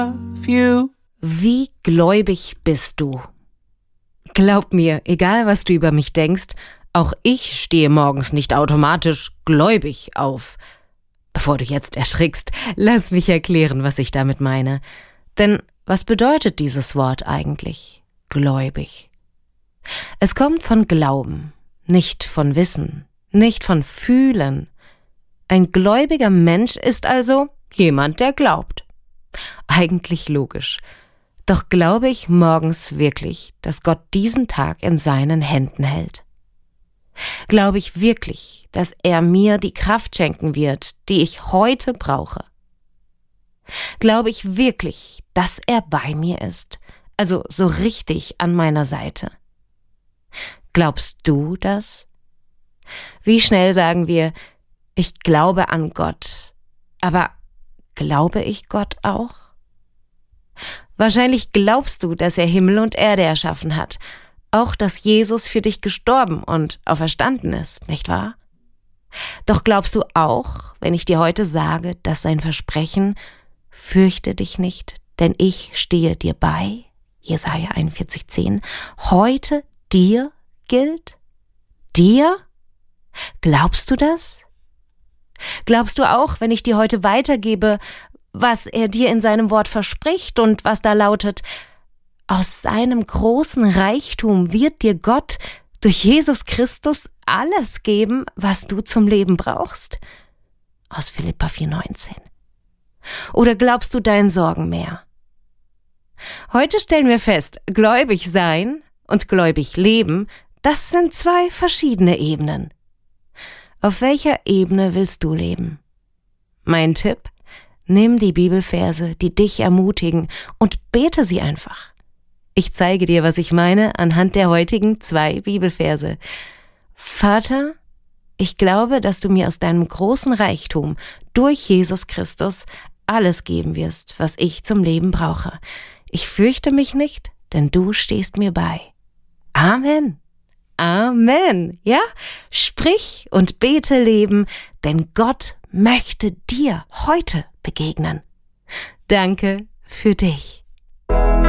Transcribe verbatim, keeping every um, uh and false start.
you. Wie gläubig bist du? Glaub mir, egal was du über mich denkst, auch ich stehe morgens nicht automatisch gläubig auf. Bevor du jetzt erschrickst, lass mich erklären, was ich damit meine. Denn was bedeutet dieses Wort eigentlich, gläubig? Es kommt von Glauben, nicht von Wissen, nicht von Fühlen. Ein gläubiger Mensch ist also jemand, der glaubt. Eigentlich logisch. Doch glaube ich morgens wirklich, dass Gott diesen Tag in seinen Händen hält? Glaube ich wirklich, dass er mir die Kraft schenken wird, die ich heute brauche? Glaube ich wirklich, dass er bei mir ist, also so richtig an meiner Seite? Glaubst du das? Wie schnell sagen wir, ich glaube an Gott, aber glaube ich Gott auch? Wahrscheinlich glaubst du, dass er Himmel und Erde erschaffen hat, auch dass Jesus für dich gestorben und auferstanden ist, nicht wahr? Doch glaubst du auch, wenn ich dir heute sage, dass sein Versprechen, fürchte dich nicht, denn ich stehe dir bei, Jesaja einundvierzig zehn, heute dir gilt? Dir? Glaubst du das? Glaubst du auch, wenn ich dir heute weitergebe, was er dir in seinem Wort verspricht und was da lautet: Aus seinem großen Reichtum wird dir Gott durch Jesus Christus alles geben, was du zum Leben brauchst? Aus Philipper vier neunzehn. Oder glaubst du deinen Sorgen mehr? Heute stellen wir fest, gläubig sein und gläubig leben, das sind zwei verschiedene Ebenen. Auf welcher Ebene willst du leben? Mein Tipp: Nimm die Bibelverse, die dich ermutigen, und bete sie einfach. Ich zeige dir, was ich meine, anhand der heutigen zwei Bibelverse. Vater, ich glaube, dass du mir aus deinem großen Reichtum durch Jesus Christus alles geben wirst, was ich zum Leben brauche. Ich fürchte mich nicht, denn du stehst mir bei. Amen. Amen. Ja? Sprich und bete Leben, denn Gott möchte dir heute begegnen. Danke für dich.